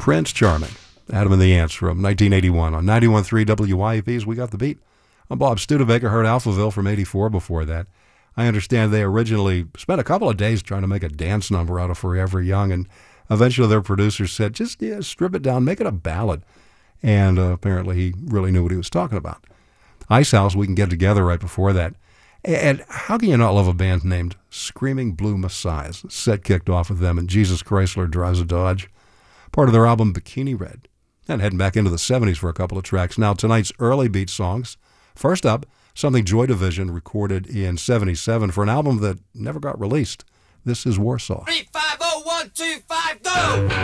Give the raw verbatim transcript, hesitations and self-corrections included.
Prince Charming, Adam and the Ants from nineteen eighty-one on ninety-one point three W Y A P's We Got the Beat. I'm Bob Studebaker, heard Alphaville from eighty-four before that. I understand they originally spent a couple of days trying to make a dance number out of Forever Young, and eventually their producers said, just yeah, strip it down, make it a ballad. And uh, apparently he really knew what he was talking about. Ice House, We Can Get Together right before that. And how can you not love a band named Screaming Blue Messiahs? Set kicked off with them, and Jesus Chrysler Drives a Dodge, part of their album Bikini Red. And heading back into the seventies for a couple of tracks. Now, tonight's early beat songs. First up, something Joy Division recorded in seventy-seven for an album that never got released. This is Warsaw. Three, five, oh, one, two, five, go!